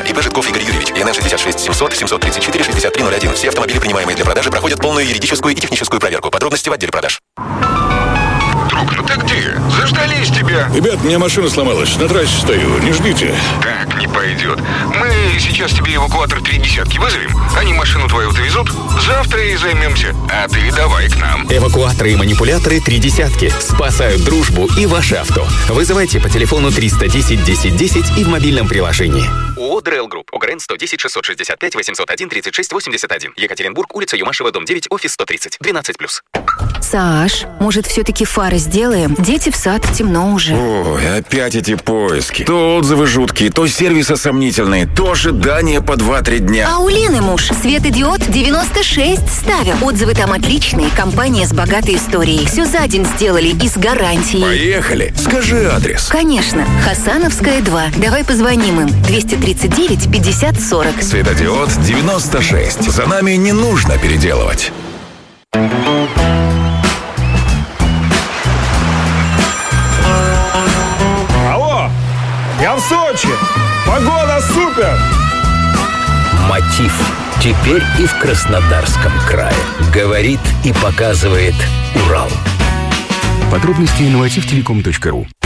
ИП Житков Игорь Юрьевич. ИНН 66 700 734 6301. Все автомобили, принимаемые для продажи, проходят полную юридическую и техническую проверку. Подробности в отделе продаж. Друг, ну ты где? Заждались тебя. Ребят, у меня машина сломалась. На трассе стою. Не ждите. Так не пойдет. Мы сейчас тебе эвакуатор 3 десятки вызовем. Они машину твою довезут. Завтра и займемся. А ты давай к нам. Эвакуаторы и манипуляторы 3 десятки. Спасают дружбу и ваше авто. Вызывайте по телефону 310 10 10 и в мобильном приложении. ООО «ДРЛ Групп». ОГРН 110 665 801 36 81. Екатеринбург, улица Юмашева, дом 9, офис 130. 12+. Саш, может, все-таки фары сделаем? Дети в сад, темно уже. Ой, опять эти поиски. То отзывы жуткие, то сервисы сомнительные, то ожидания по 2-3 дня. А у Лены муж светодиод 96 ставил. Отзывы там отличные, компания с богатой историей. Все за день сделали и с гарантией. Поехали. Скажи адрес. Конечно. Хасановская, 2. Давай позвоним им. 239 50 40. Светодиод 96. За нами не нужно переделывать. Алло, я в Сочи. Погода супер. Мотив. Теперь и в Краснодарском крае. Говорит и показывает Урал. Подробности на motivtelecom.ru.